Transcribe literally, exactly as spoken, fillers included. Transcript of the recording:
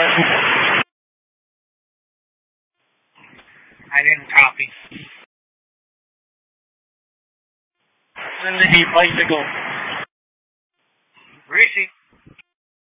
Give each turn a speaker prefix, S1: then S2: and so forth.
S1: I didn't copy. Then the heat like to go. Greasy.